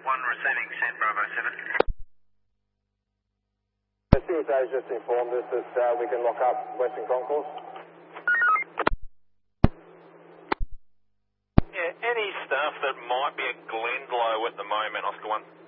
1 receiving, send Bravo 7. The CSA has just informed us that we can lock up Western Concourse. Yeah, any stuff that might be at Glendalough at the moment, Oscar 1.